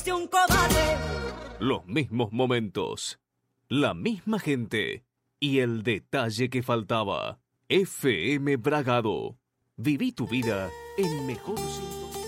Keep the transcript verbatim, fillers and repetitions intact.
Un cobarde. Los mismos momentos, la misma gente y el detalle que faltaba. F M Bragado. Viví tu vida en mejor sintonía.